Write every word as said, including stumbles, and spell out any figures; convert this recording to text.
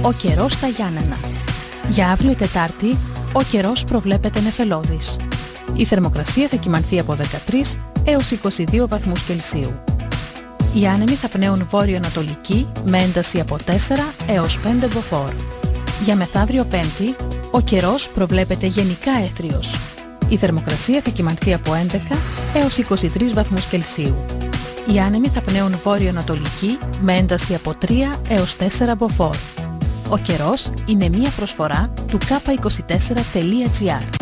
Ο καιρός στα Γιάννενα. Για αύριο Τετάρτη, ο καιρός προβλέπεται νεφελώδης. Η θερμοκρασία θα κυμανθεί από δεκατρείς έως είκοσι δύο βαθμούς Κελσίου. Οι άνεμοι θα πνέουν βόρειο-ανατολική με ένταση από τέσσερα έως πέντε μποφόρ. Για μεθαύριο Πέμπτη, ο καιρός προβλέπεται γενικά έθριος. Η θερμοκρασία θα κυμανθεί από έντεκα έως είκοσι τρεις βαθμούς Κελσίου. Οι άνεμοι θα πνέουν βόρειο-ανατολική με ένταση από τρία έως τέσσερα μποφόρ. Ο καιρός είναι μία προσφορά του κάπα είκοσι τέσσερα τελεία τζι άρ.